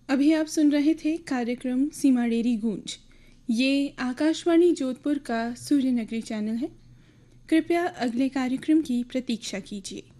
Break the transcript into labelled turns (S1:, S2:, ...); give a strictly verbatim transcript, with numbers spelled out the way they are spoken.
S1: अभी आप सुन रहे थे कार्यक्रम सीमा डेरी गूंज। ये आकाशवाणी जोधपुर का सूर्य नगरी चैनल है। कृपया अगले कार्यक्रम की प्रतीक्षा कीजिए।